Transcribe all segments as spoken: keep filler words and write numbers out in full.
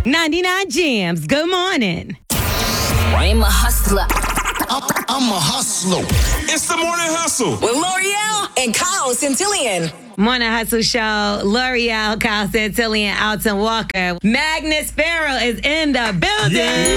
ninety-nine Jams, good morning. I'm a hustler. I'm, I'm a hustler. It's the Morning Hustle with L'Oreal and Kyle Centillion. Morning Hustle Show, L'Oreal, Kyle Santillian, Alton Walker. Magnus Farrell is in the building.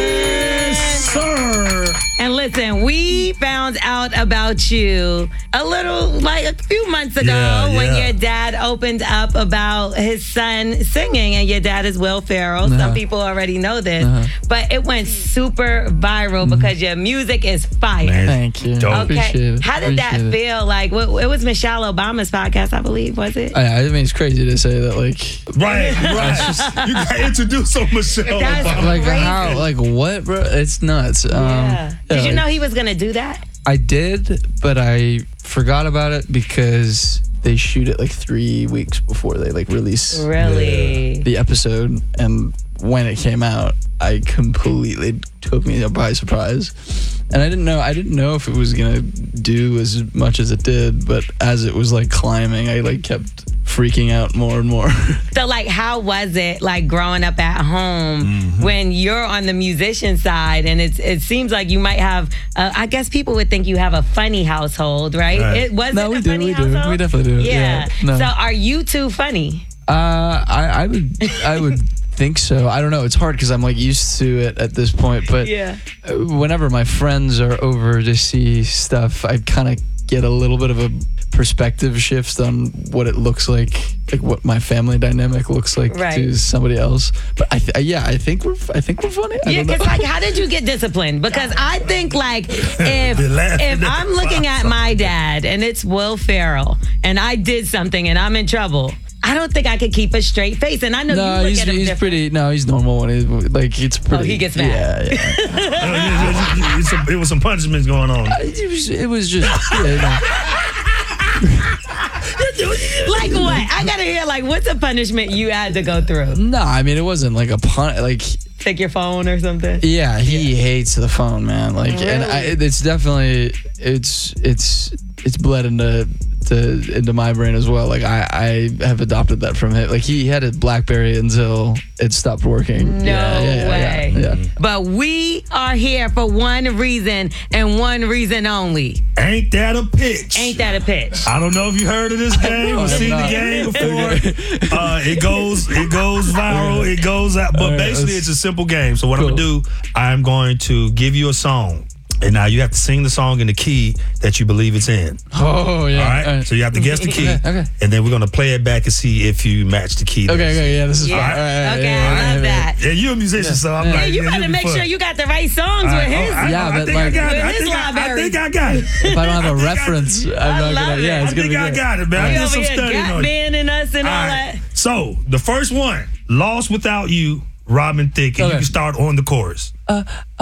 Yes, sir. And listen, we found out about you a little, like a few months ago Yeah, when yeah. your dad opened up about his son singing, and your dad is Will Ferrell. Uh-huh. Some people already know this, Uh-huh. but it went super viral because your music is fire. Man, Thank you. dope. Okay, Appreciate it. how did that Appreciate it. feel? Like, what, it was Michelle Obama's podcast, I believe, was it? I, I mean, it's crazy to say that, like, Right, right. You got introduced on Michelle That's Obama. like Crazy. how, like what, bro? It's nuts. Um, Yeah. Did you like, know he was going to do that? I did, but I forgot about it because they shoot it like three weeks before they like release Really? the episode, and when it came out, I completely took me by surprise. And I didn't know I didn't know if it was gonna do as much as it did, but as it was like climbing, I like kept freaking out more and more. So, like, how was it, like, growing up at home when you're on the musician side, and it's, it seems like you might have, uh, I guess people would think you have a funny household, right? Right. It was No, it we a do, funny we do. household? We definitely do. Yeah. Yeah. No. So, are you two funny? Uh, I, I would, I would think so. I don't know. It's hard because I'm like used to it at this point. But Yeah. uh, whenever my friends are over to see stuff, I kind of get a little bit of a perspective shift on what it looks like, like what my family dynamic looks like Right. to somebody else. But I, th- yeah, I think we're, I think we're funny. I Yeah, don't know. because, like, how did you get disciplined? Because I think, like, if They're laughing if at I'm the looking at box. my dad and it's Will Ferrell and I did something and I'm in trouble, I don't think I could keep a straight face. And I know you No, look he's, at him he's different. pretty. No, he's normal when he's like it's pretty. Oh, he gets mad. Yeah, yeah. Uh, it's some- It was some punishments going on. it was. It was just. Yeah, Like what? I gotta hear, like, what's a punishment you had to go through? no. no, I mean it wasn't like a pun. Like Take your phone or something? yeah, he hates the phone, man. Like, and I, Really? it's definitely it's it's it's bled into to into my brain as well. Like I I have adopted that from him. Like he had a BlackBerry until it stopped working. No yeah, yeah, yeah, way. Yeah, yeah. But we are here for one reason and one reason only. Ain't that a pitch? Ain't that a pitch? I don't know if you heard of this game or I'm seen the not. game before. Uh, it goes, it goes viral. It goes out. But All right, basically, let's- it's a simple game. So what Cool. I'm gonna do, I'm going to give you a song, and now you have to sing the song in the key that you believe it's in. Oh yeah. All right. So you have to guess the key, Okay, okay. and then we're gonna play it back and see if you match the key. Okay, that's- okay, yeah, this is Yeah. fine. All right, all right, Okay, yeah, I yeah, love yeah. that. Yeah, you're a musician, so I'm Yeah, like, Yeah, you yeah, better you'll be make fun. sure you got the right songs All with right, his. I, Yeah, I, I but think like- I got it. With I his think I, I library. think I got it. If I don't have a I think I- reference, I'm I not love gonna. it. Yeah, I it's I gonna think be I good. got it, man. I We did over some here studying got on it. banning us and all, All that. right. So the first one, Lost Without You, Robin Thicke, and Okay. you can start on the chorus. Uh,